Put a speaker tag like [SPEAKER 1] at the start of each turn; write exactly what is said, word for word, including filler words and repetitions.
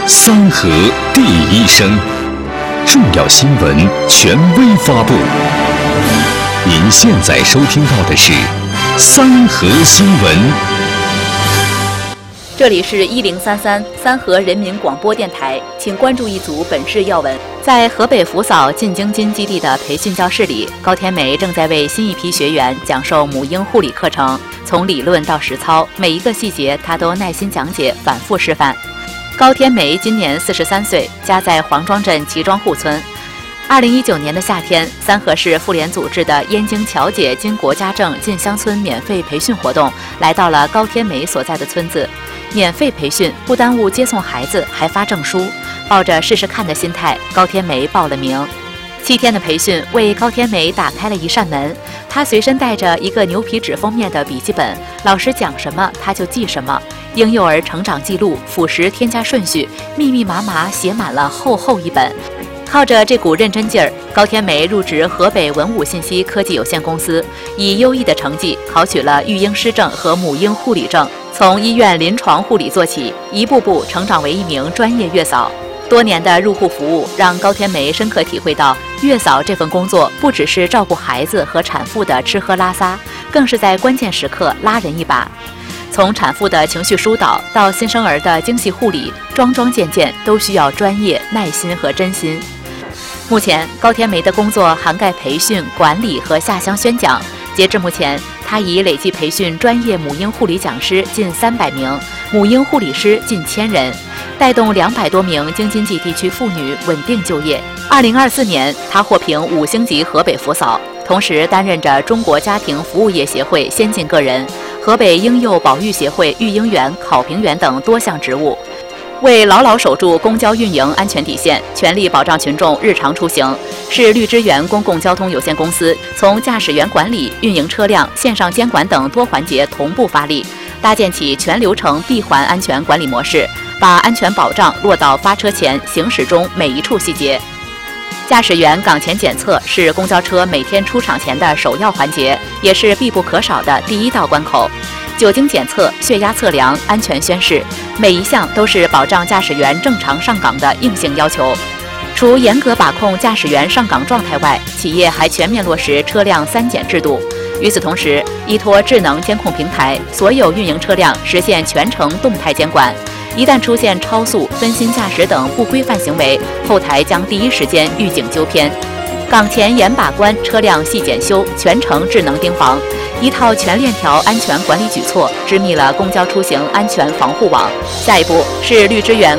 [SPEAKER 1] 三河第一声，重要新闻权威发布。您现在收听到的是三河新闻。
[SPEAKER 2] 这里是一零三三三河人民广播电台，请关注一组本市要闻。在河北扶嫂进京津基地的培训教室里，高天梅正在为新一批学员讲授母婴护理课程，从理论到实操，每一个细节她都耐心讲解，反复示范。高天梅今年四十三岁，家在黄庄镇齐庄户村。二零一九年的夏天，三河市妇联组织的燕京侨姐经国家证进乡村免费培训活动，来到了高天梅所在的村子。免费培训不耽误接送孩子，还发证书。抱着试试看的心态，高天梅报了名。七天的培训为高天梅打开了一扇门。她随身带着一个牛皮纸封面的笔记本，老师讲什么她就记什么。婴幼儿成长记录、辅食添加顺序，密密麻麻写满了厚厚一本。靠着这股认真劲儿，高天梅入职河北文武信息科技有限公司，以优异的成绩考取了育婴师证和母婴护理证。从医院临床护理做起，一步步成长为一名专业月嫂。多年的入户服务让高天梅深刻体会到，月嫂这份工作不只是照顾孩子和产妇的吃喝拉撒，更是在关键时刻拉人一把。从产妇的情绪疏导到新生儿的精细护理，桩桩件件都需要专业、耐心和真心。目前，高天梅的工作涵盖培训、管理和下乡宣讲。截至目前，她已累计培训专业母婴护理讲师近三百名，母婴护理师近千人，带动两百多名京津冀地区妇女稳定就业。二零二四年，她获评五星级河北扶嫂，同时担任着中国家庭服务业协会先进个人、河北婴幼保育协会育婴员、考评员等多项职务。为牢牢守住公交运营安全底线，全力保障群众日常出行，是绿之源公共交通有限公司从驾驶员管理、运营车辆、线上监管等多环节同步发力，搭建起全流程闭环安全管理模式，把安全保障落到发车前、行驶中每一处细节。驾驶员岗前检测是公交车每天出厂前的首要环节，也是必不可少的第一道关口。酒精检测、血压测量、安全宣誓，每一项都是保障驾驶员正常上岗的硬性要求。除严格把控驾驶员上岗状态外，企业还全面落实车辆三检制度。与此同时，依托智能监控平台，所有运营车辆实现全程动态监管。一旦出现超速、分心驾驶等不规范行为，后台将第一时间预警纠偏。岗前严把关，车辆细检修，全程智能盯防。一套全链条安全管理举措，织密了公交出行安全防护网。下一步是绿之源